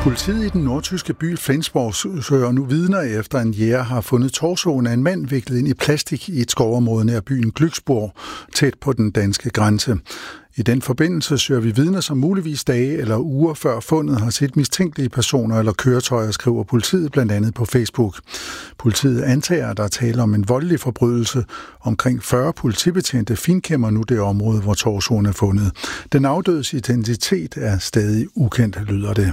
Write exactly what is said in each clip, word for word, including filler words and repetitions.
Politiet i den nordtyske by Flensborg søger nu vidner efter en jæger har fundet torsoen af en mand viklet ind i plastik i et skovområde nær byen Glücksborg, tæt på den danske grænse. I den forbindelse søger vi vidner, som muligvis dage eller uger før fundet har set mistænkelige personer eller køretøjer, skriver politiet blandt andet på Facebook. Politiet antager, at der er tale om en voldelig forbrydelse. Omkring fyrre politibetjente finkæmmer nu det område, hvor torsoen er fundet. Den afdødes identitet er stadig ukendt, lyder det.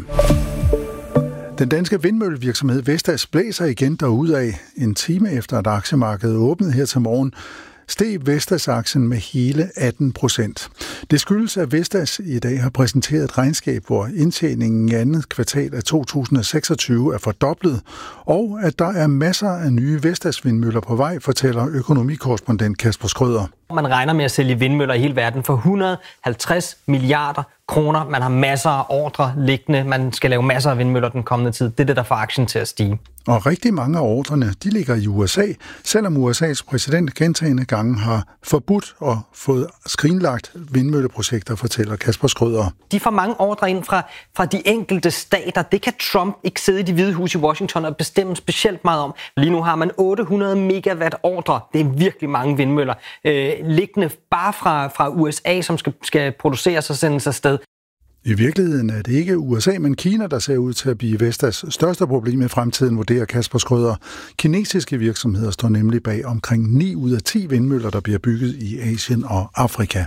Den danske vindmøllevirksomhed Vestas blæser igen derudad. En time efter, at aktiemarkedet åbnede her til morgen, steg Vestas-aktien med hele atten procent. Det skyldes, at Vestas i dag har præsenteret et regnskab, hvor indtjeningen i andet kvartal af to tusind og seksogtyve er fordoblet, og at der er masser af nye Vestas-vindmøller på vej, fortæller økonomikorrespondent Kasper Schrøder. Man regner med at sælge vindmøller i hele verden for et hundrede og halvtreds milliarder kroner. Man har masser af ordre liggende. Man skal lave masser af vindmøller den kommende tid. Det er det, der får aktien til at stige. Og rigtig mange af ordrene, de ligger i U S A, selvom U S A's præsident gentagne gange har forbudt og fået skrinlagt vindmølleprojekter, fortæller Kasper Schrøder. De får mange ordre ind fra, fra de enkelte stater. Det kan Trump ikke sidde i Det Hvide Hus i Washington og bestemme specielt meget om. Lige nu har man otte hundrede megawatt ordre. Det er virkelig mange vindmøller. Øh, liggende bare fra, fra U S A, som skal, skal produceres og sendes afsted. I virkeligheden er det ikke U S A, men Kina, der ser ud til at blive Vestas største problem i fremtiden, vurderer Kasper Schrøder. Kinesiske virksomheder står nemlig bag omkring ni ud af ti vindmøller, der bliver bygget i Asien og Afrika.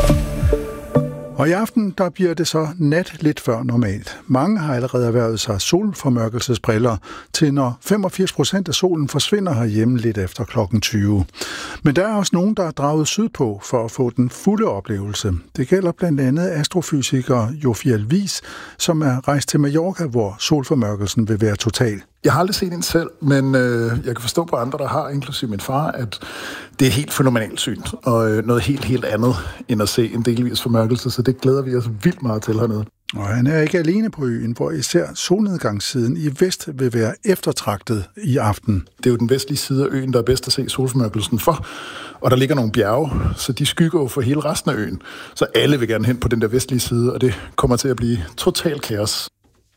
Og i aften, der bliver det så nat lidt før normalt. Mange har allerede erhvervet sig solformørkelsesbriller, til når femogfirs procent af solen forsvinder herhjemme lidt efter klokken tyve. Men der er også nogen, der er draget sydpå for at få den fulde oplevelse. Det gælder blandt andet astrofysiker Jofiel Wies, som er rejst til Mallorca, hvor solformørkelsen vil være total. Jeg har aldrig set en selv, men øh, jeg kan forstå på andre, der har, inklusive min far, at det er helt fænomenalt syn, og øh, noget helt, helt andet end at se en delvis formørkelse, så det glæder vi os vildt meget til hernede. Og han er ikke alene på øen, hvor især solnedgangssiden i vest vil være eftertragtet i aften. Det er jo den vestlige side af øen, der er bedst at se solformørkelsen for, og der ligger nogle bjerge, så de skygger jo for hele resten af øen. Så alle vil gerne hen på den der vestlige side, og det kommer til at blive total kaos.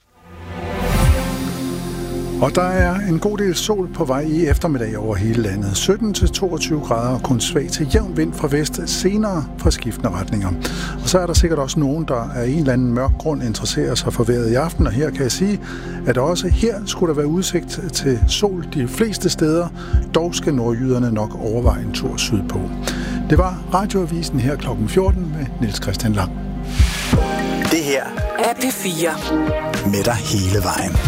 Og der er en god del sol på vej i eftermiddag over hele landet. sytten til toogtyve grader og kun svag til jævn vind fra vest, senere fra skiftende retninger. Og så er der sikkert også nogen, der af en eller anden mørk grund interesserer sig for vejret i aften. Og her kan jeg sige, at også her skulle der være udsigt til sol de fleste steder. Dog skal nordjyderne nok overveje en tur sydpå. Det var Radioavisen her klokken fjorten med Niels Christian Lang. Det her er P fire. Med dig hele vejen.